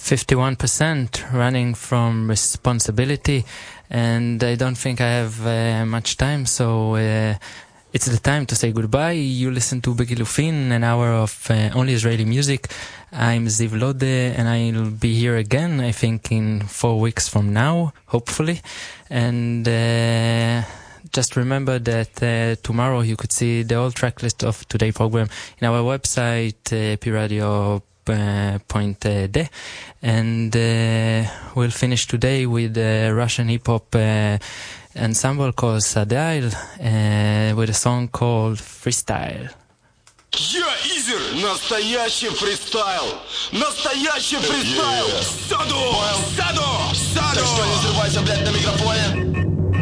51% running from responsibility, and I don't think I have much time, so it's the time to say goodbye. You listen to Begilufin, an hour of only Israeli music. I'm Ziv Lode, and I'll be here again, I think, in 4 weeks from now, hopefully. And just remember that tomorrow you could see the whole track list of today's program in our website, piradio.de. And we'll finish today with a Russian hip-hop ensemble called Sadail, with a song called Freestyle. Я Изер, настоящий фристайл, настоящий фристайл. Саду, саду, саду. Так что не взрывайся, блядь, на микрофоне.